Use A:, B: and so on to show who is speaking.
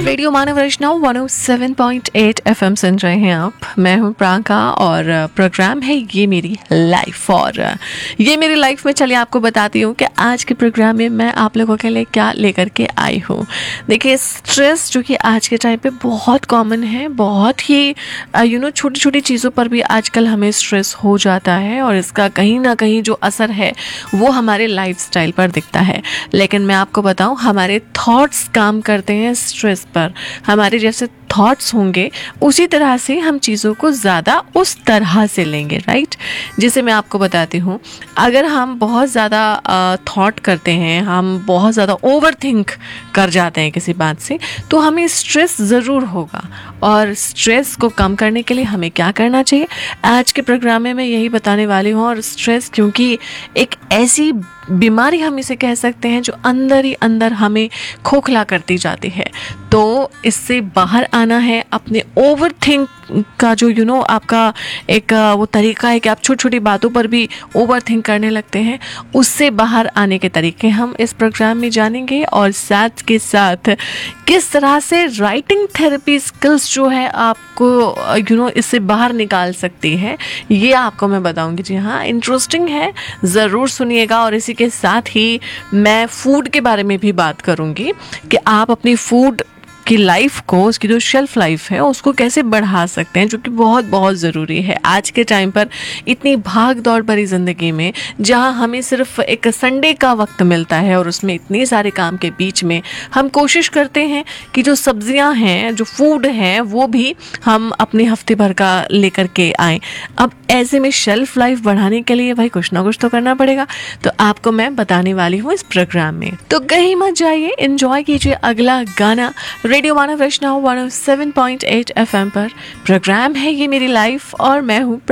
A: Radio मानव वैष्णव 107.8 FM सुन रहे हैं आप। मैं हूं प्रियंका और प्रोग्राम है ये मेरी लाइफ। और ये मेरी लाइफ में चलिए आपको बताती हूँ कि आज के प्रोग्राम में मैं आप लोगों के लिए क्या लेकर के आई हूँ। देखिए, स्ट्रेस जो कि आज के टाइम पे बहुत कॉमन है, बहुत ही छोटी छोटी चीज़ों पर भी आजकल हमें स्ट्रेस हो जाता है और इसका कहीं ना कहीं जो असर है वो हमारे लाइफस्टाइल पर दिखता है। लेकिन मैं आपको बताऊँ, हमारे थॉट्स काम करते हैं स्ट्रेस पर। हमारे जैसे थॉट्स होंगे उसी तरह से हम चीज़ों को ज़्यादा उस तरह से लेंगे, राइट। जिसे मैं आपको बताती हूँ, अगर हम बहुत ज़्यादा थॉट करते हैं, हम बहुत ज़्यादा ओवर थिंक कर जाते हैं किसी बात से, तो हमें स्ट्रेस ज़रूर होगा। और स्ट्रेस को कम करने के लिए हमें क्या करना चाहिए, आज के प्रोग्राम में मैं यही बताने वाली हूँ। और स्ट्रेस क्योंकि एक ऐसी बीमारी हम इसे कह सकते हैं जो अंदर ही अंदर हमें खोखला करती जाती है, तो इससे बाहर आना है। अपने ओवर थिंक का जो आपका एक वो तरीका है कि आप छोटी छोटी बातों पर भी ओवर थिंक करने लगते हैं, उससे बाहर आने के तरीके हम इस प्रोग्राम में जानेंगे। और साथ के साथ किस तरह से राइटिंग थेरेपी स्किल्स जो है आपको इससे बाहर निकाल सकती है, ये आपको मैं बताऊंगी। जी हाँ, इंटरेस्टिंग है, ज़रूर सुनिएगा। और इसी के साथ ही मैं फूड के बारे में भी बात करूंगी कि आप अपनी फूड की लाइफ को, उसकी जो शेल्फ लाइफ है उसको कैसे बढ़ा सकते हैं, जो कि बहुत बहुत ज़रूरी है आज के टाइम पर। इतनी भाग दौड़ भरी ज़िंदगी में जहां हमें सिर्फ एक संडे का वक्त मिलता है और उसमें इतने सारे काम के बीच में हम कोशिश करते हैं कि जो सब्जियां हैं, जो फूड है, वो भी हम अपने हफ्ते भर का लेकर के आएँ। अब ऐसे में शेल्फ लाइफ बढ़ाने के लिए भाई कुछ ना कुछ तो करना पड़ेगा, तो आपको मैं बताने वाली हूँ इस प्रोग्राम में। तो कहीं मत जाइए, एंजॉय कीजिए अगला गाना। रेडियो मानव वैष्णव 107.8 FM पर प्रोग्राम है ये मेरी लाइफ और मैं हूँ